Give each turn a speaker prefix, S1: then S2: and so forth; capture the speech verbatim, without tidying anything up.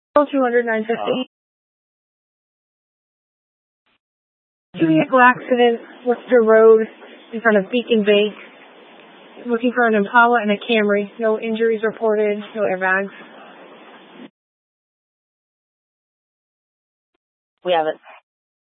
S1: two hundred nine fifty. Two vehicle accident, Worcester Road, in front of Beacon Bank. Looking for an Impala and a Camry. No injuries reported, no airbags.
S2: We have it.